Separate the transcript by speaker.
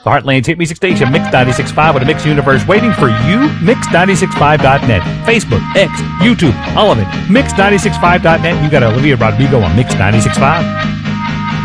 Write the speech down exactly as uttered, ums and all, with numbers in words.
Speaker 1: The Heartland's hit music station, Mix ninety-six point five, with a Mix universe waiting for you. Mix ninety-six point five dot net. Facebook, X, YouTube, all of it. Mix ninety-six point five dot net. You got Olivia Rodrigo on Mix ninety-six point five.